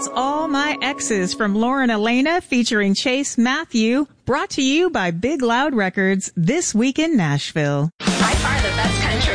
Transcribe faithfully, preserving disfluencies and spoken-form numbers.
That's All My Exes from Lauren Elena featuring Chase Matthew, brought to you by Big Loud Records this week in Nashville. By far the best country.